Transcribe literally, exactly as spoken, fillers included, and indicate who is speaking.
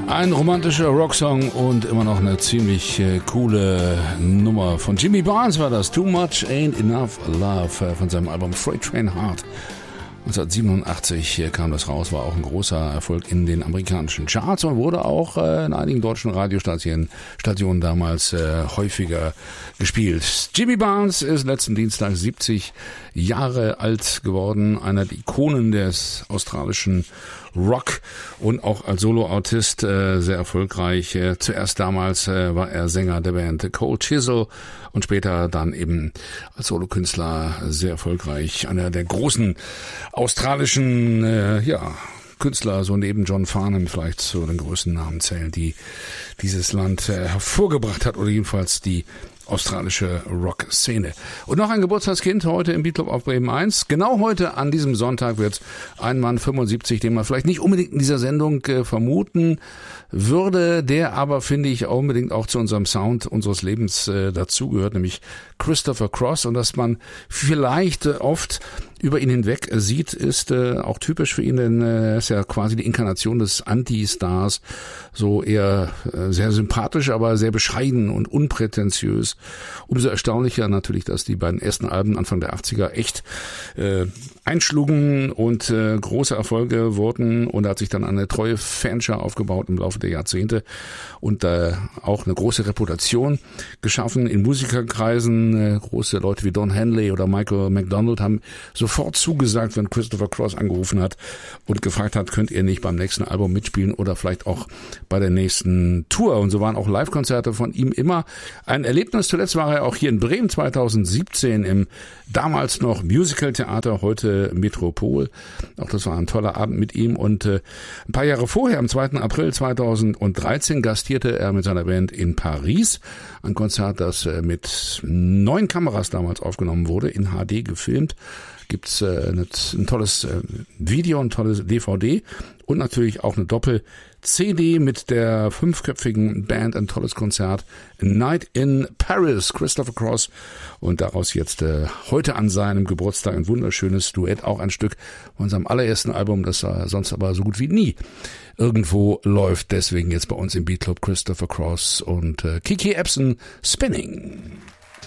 Speaker 1: Ein romantischer Rocksong und immer noch eine ziemlich äh, coole Nummer. Von Jimmy Barnes war das. Too Much Ain't Enough Love äh, von seinem Album Freight Train Heart. neunzehnhundertsiebenundachtzig kam das raus, war auch ein großer Erfolg in den amerikanischen Charts und wurde auch äh, in einigen deutschen Radiostationen Stationen damals äh, häufiger gespielt. Jimmy Barnes ist letzten Dienstag siebzig Jahre alt geworden, einer der Ikonen des australischen Rock und auch als Soloartist äh, sehr erfolgreich. Äh, zuerst damals äh, war er Sänger der Band Cold Chisel und später dann eben als Solokünstler sehr erfolgreich. Einer der großen australischen äh, ja Künstler, so neben John Farnham vielleicht zu den größten Namen zählen, die dieses Land äh, hervorgebracht hat oder jedenfalls die australische Rock-Szene. Und noch ein Geburtstagskind heute im Beatclub auf Bremen eins. Genau heute an diesem Sonntag wird ein Mann fünfundsiebzig, den man vielleicht nicht unbedingt in dieser Sendung äh, vermuten würde, der aber, finde ich, unbedingt auch zu unserem Sound unseres Lebens äh, dazugehört, nämlich Christopher Cross. Und dass man vielleicht äh, oft über ihn hinweg äh, sieht, ist äh, auch typisch für ihn, denn äh, er ist ja quasi die Inkarnation des Anti-Stars, so eher äh, sehr sympathisch, aber sehr bescheiden und unprätentiös. Umso erstaunlicher natürlich, dass die beiden ersten Alben Anfang der achtziger echt äh, einschlugen und äh, große Erfolge wurden, und er hat sich dann eine treue Fanschar aufgebaut im Laufe der Jahrzehnte und äh, auch eine große Reputation geschaffen in Musikerkreisen. Äh, große Leute wie Don Henley oder Michael McDonald haben sofort zugesagt, wenn Christopher Cross angerufen hat und gefragt hat, könnt ihr nicht beim nächsten Album mitspielen oder vielleicht auch bei der nächsten Tour. Und so waren auch Live-Konzerte von ihm immer ein Erlebnis. Zuletzt war er auch hier in Bremen zweitausendsiebzehn im damals noch Musical-Theater, heute Metropol. Auch das war ein toller Abend mit ihm. Und äh, ein paar Jahre vorher, am zweiten April zweitausenddreizehn, gastierte er mit seiner Band in Paris. Ein Konzert, das äh, mit neun Kameras damals aufgenommen wurde, in H D gefilmt. Gibt's äh, ein tolles äh, Video, ein tolles D V D und natürlich auch eine Doppel-C D mit der fünfköpfigen Band, ein tolles Konzert. A Night in Paris, Christopher Cross. Und daraus jetzt äh, heute an seinem Geburtstag ein wunderschönes Duett, auch ein Stück von seinem allerersten Album, das er sonst aber so gut wie nie irgendwo läuft. Deswegen jetzt bei uns im Beatclub Christopher Cross und äh, Kiki Epson, Spinning.